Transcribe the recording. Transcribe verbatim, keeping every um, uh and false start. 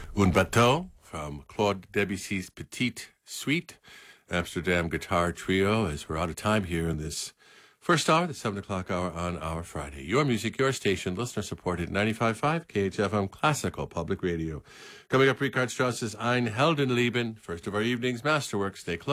Un Bateau from Claude Debussy's Petite Suite, Amsterdam Guitar Trio, as we're out of time here in this first hour, the seven o'clock hour on our Friday. Your music, your station, listener-supported ninety-five point five K H F M Classical Public Radio. Coming up, Richard Strauss's Ein Heldenleben, first of our evening's masterwork. Stay close.